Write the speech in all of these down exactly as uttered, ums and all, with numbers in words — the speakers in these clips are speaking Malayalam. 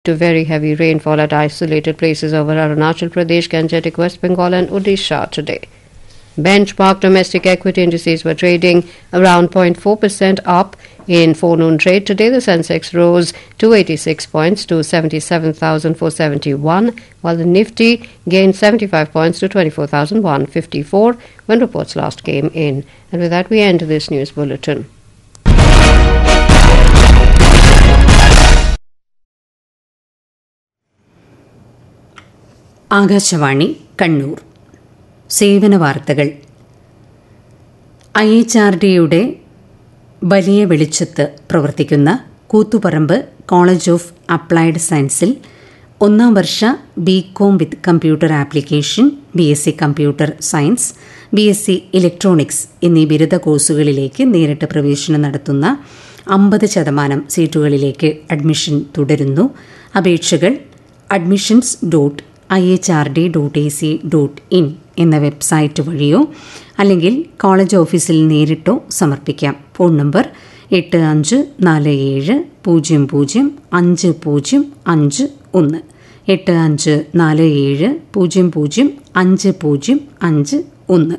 to very heavy rainfall at isolated places over Arunachal Pradesh, Gangetic, West Bengal and Odisha today. Benchmark domestic equity indices were trading around zero point four percent up in forenoon trade. Today, the Sensex rose two hundred eighty-six points to seventy-seven thousand four hundred seventy-one, while the Nifty gained seventy-five points to twenty-four thousand one hundred fifty-four when reports last came in. And with that, we end this news bulletin. Akashvani Kannur സേവന വാർത്തകൾ. ഐ എച്ച് ആർ ഡിയുടെ വലിയ വെളിച്ചത്ത് പ്രവർത്തിക്കുന്ന കൂത്തുപറമ്പ് കോളേജ് ഓഫ് അപ്ലൈഡ് സയൻസിൽ ഒന്നാം വർഷ B com with computer application, B S C computer science, B S C electronics എന്നീ ബിരുദ കോഴ്സുകളിലേക്ക് നേരിട്ട് പ്രവേശനം നടത്തുന്ന അമ്പത് ശതമാനം സീറ്റുകളിലേക്ക് അഡ്മിഷൻ തുടരുന്നു. അപേക്ഷകൾ admissions dot I H R D dot A C dot in എന്ന വെബ്സൈറ്റ് വഴിയോ അല്ലെങ്കിൽ കോളേജ് ഓഫീസിൽ നേരിട്ടോ സമർപ്പിക്കാം. ഫോൺ നമ്പർ എട്ട് അഞ്ച് നാല് ഏഴ് പൂജ്യം പൂജ്യം അഞ്ച് പൂജ്യം അഞ്ച് ഒന്ന് എട്ട് അഞ്ച് നാല് ഏഴ് പൂജ്യം പൂജ്യം അഞ്ച് പൂജ്യം അഞ്ച് ഒന്ന്.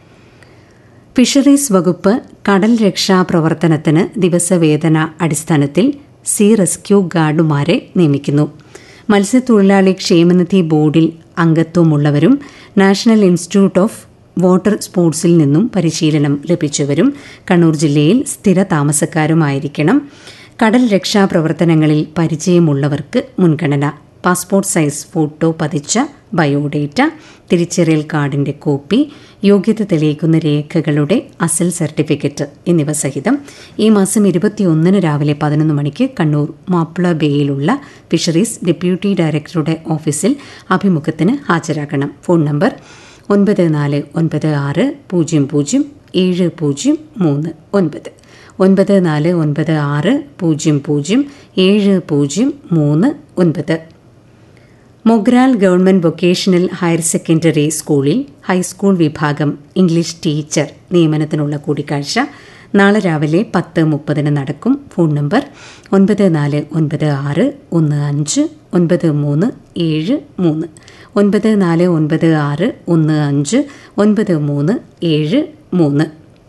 ഫിഷറീസ് വകുപ്പ് കടൽ രക്ഷാ പ്രവർത്തനത്തിന് ദിവസവേതന അടിസ്ഥാനത്തിൽ സീ റെസ്ക്യൂ ഗാർഡുമാരെ നിയമിക്കുന്നു. മത്സ്യത്തൊഴിലാളി ക്ഷേമനിധി ബോർഡിൽ അംഗത്വമുള്ളവരും നാഷണൽ ഇൻസ്റ്റിറ്റ്യൂട്ട് ഓഫ് വാട്ടർ സ്പോർട്സിൽ നിന്നും പരിശീലനം ലഭിച്ചവരും കണ്ണൂർ ജില്ലയിൽ സ്ഥിര താമസക്കാരുമായിരിക്കണം. കടൽ രക്ഷാ പ്രവർത്തനങ്ങളിൽ പരിചയമുള്ളവർക്ക് മുൻഗണന. പാസ്പോർട്ട് സൈസ് ഫോട്ടോ പതിച്ച ബയോഡേറ്റ, തിരിച്ചറിയൽ കാർഡിന്റെ കോപ്പി, യോഗ്യത തെളിയിക്കുന്ന രേഖകളുടെ അസൽ സർട്ടിഫിക്കറ്റ് എന്നിവ സഹിതം ഈ മാസം ഇരുപത്തിയൊന്നിന് രാവിലെ പതിനൊന്ന് മണിക്ക് കണ്ണൂർ മാപ്പിള ബേയിലുള്ള ഫിഷറീസ് ഡെപ്യൂട്ടി ഡയറക്ടറുടെ ഓഫീസിൽ അഭിമുഖത്തിന് ഹാജരാക്കണം. ഫോൺ നമ്പർ ഒൻപത് നാല് ഒൻപത് ആറ് പൂജ്യം പൂജ്യം ഏഴ് പൂജ്യം മൂന്ന് ഒൻപത് ഒൻപത് നാല് ഒൻപത് ആറ് പൂജ്യം പൂജ്യം ഏഴ് പൂജ്യം മൂന്ന് ഒൻപത്. Mogral government vocational higher secondary സ്കൂളിൽ ഹൈസ്കൂൾ വിഭാഗം ഇംഗ്ലീഷ് ടീച്ചർ നിയമനത്തിനുള്ള കൂടിക്കാഴ്ച നാളെ രാവിലെ പത്ത് മുപ്പതിന് നടക്കും. ഫോൺ നമ്പർ ഒൻപത് നാല് ഒൻപത് ആറ് ഒന്ന് അഞ്ച് ഒൻപത് മൂന്ന് ഏഴ് മൂന്ന് ഒൻപത് നാല് ഒൻപത് ആറ് ഒന്ന് അഞ്ച് ഒൻപത് മൂന്ന് ഏഴ് മൂന്ന്.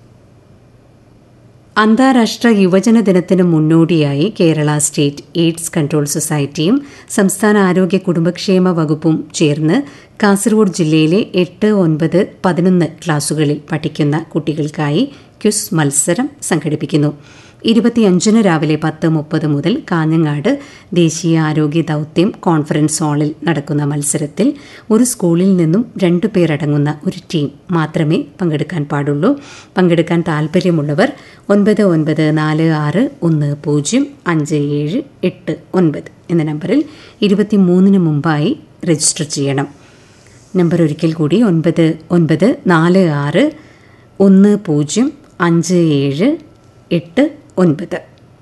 അന്താരാഷ്ട്ര യുവജന ദിനത്തിന് മുന്നോടിയായി കേരള സ്റ്റേറ്റ് എയ്ഡ്സ് കൺട്രോൾ സൊസൈറ്റിയും സംസ്ഥാന ആരോഗ്യ കുടുംബക്ഷേമ വകുപ്പും ചേർന്ന് കാസർഗോഡ് ജില്ലയിലെ എട്ട് ഒൻപത് പതിനൊന്ന് ക്ലാസുകളിൽ പഠിക്കുന്ന കുട്ടികൾക്കായി ക്വിസ് മത്സരം സംഘടിപ്പിക്കുന്നു. ഇരുപത്തിയഞ്ചിന് രാവിലെ പത്ത് മുപ്പത് മുതൽ കാഞ്ഞങ്ങാട് ദേശീയ ആരോഗ്യ ദൌത്യം കോൺഫറൻസ് ഹാളിൽ നടക്കുന്ന മത്സരത്തിൽ ഒരു സ്കൂളിൽ നിന്നും രണ്ടു പേരടങ്ങുന്ന ഒരു ടീം മാത്രമേ പങ്കെടുക്കാൻ പാടുള്ളൂ. പങ്കെടുക്കാൻ താൽപ്പര്യമുള്ളവർ ഒൻപത് ഒൻപത് നാല് ആറ് ഒന്ന് പൂജ്യം അഞ്ച് ഏഴ് എട്ട് ഒൻപത് എന്ന നമ്പറിൽ ഇരുപത്തിമൂന്നിന് മുമ്പായി രജിസ്റ്റർ ചെയ്യണം. നമ്പർ ഒരിക്കൽ കൂടി ഒൻപത് ഒൻപത് നാല് ആറ് ഒന്ന് പൂജ്യം അഞ്ച് ഏഴ് എട്ട് ഒൻപത്.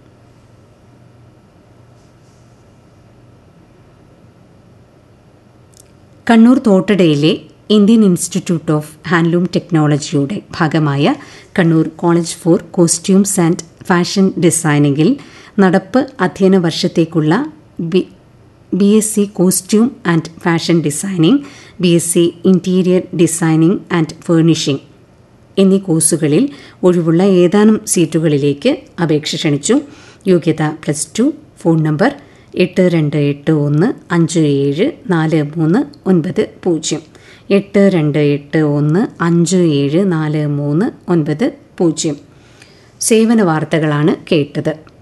Kannur തോട്ടടയിലെ Indian institute of handloom ടെക്നോളജിയുടെ ഭാഗമായ Kannur college four costumes and fashion ഡിസൈനിങ്ങിൽ നടപ്പ് അധ്യയന വർഷത്തേക്കുള്ള B B S C costume and fashion designing, B S C interior designing and furnishing എന്നീ കോഴ്സുകളിൽ ഒഴിവുള്ള ഏതാനും സീറ്റുകളിലേക്ക് അപേക്ഷ ക്ഷണിച്ചു. യോഗ്യത പ്ലസ് ടു. ഫോൺ നമ്പർ എട്ട് രണ്ട് എട്ട് ഒന്ന് അഞ്ച് ഏഴ് നാല് മൂന്ന് ഒൻപത് പൂജ്യം എട്ട് രണ്ട് എട്ട് ഒന്ന് അഞ്ച് ഏഴ് നാല് മൂന്ന് ഒൻപത് പൂജ്യം. സേവന വാർത്തകളാണ് കേട്ടത്.